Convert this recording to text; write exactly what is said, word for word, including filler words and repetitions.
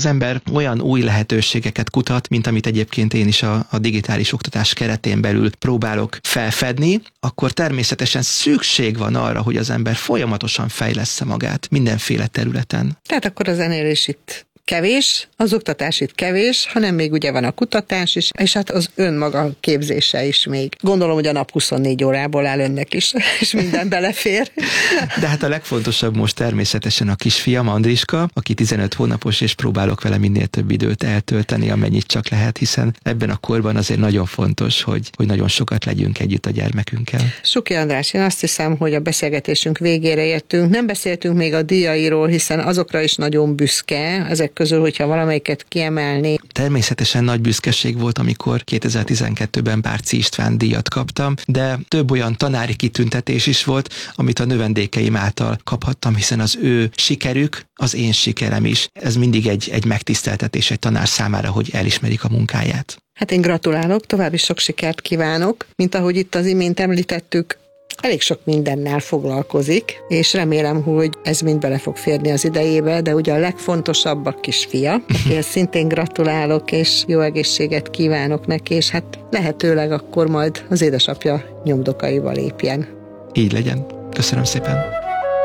az ember olyan új lehetőségeket kutat, mint amit egyébként én is a, a digitális oktatás keretén belül próbálok felfedni, akkor természetesen szükség van arra, hogy az ember folyamatosan fejlessze magát mindenféle területen. Tehát akkor a zenél is itt kevés, az oktatás itt kevés, hanem még ugye van a kutatás is, és hát az önmaga képzése is még. Gondolom, hogy a nap huszonnégy órából áll önnek is, és minden belefér. De hát a legfontosabb most természetesen a kisfiam, Andriska, aki tizenöt hónapos, és próbálok vele minél több időt eltölteni, amennyit csak lehet, hiszen ebben a korban azért nagyon fontos, hogy, hogy nagyon sokat legyünk együtt a gyermekünkkel. Suki András, én azt hiszem, hogy a beszélgetésünk végére értünk. Nem beszéltünk még a díjairól, hiszen azokra is nagyon büszke, ezek közül, hogyha valamelyiket kiemelni. Természetesen nagy büszkeség volt, amikor kétezer-tizenkettőben Bárci István díjat kaptam, de több olyan tanári kitüntetés is volt, amit a növendékeim által kaphattam, hiszen az ő sikerük, az én sikerem is. Ez mindig egy, egy megtiszteltetés egy tanár számára, hogy elismerik a munkáját. Hát én gratulálok, további sok sikert kívánok. Mint ahogy itt az imént említettük, elég sok mindennel foglalkozik, és remélem, hogy ez mind bele fog férni az idejébe, de ugye a legfontosabb a kisfia, akihez szintén gratulálok, és jó egészséget kívánok neki, és hát lehetőleg akkor majd az édesapja nyomdokaival lépjen. Így legyen. Köszönöm szépen.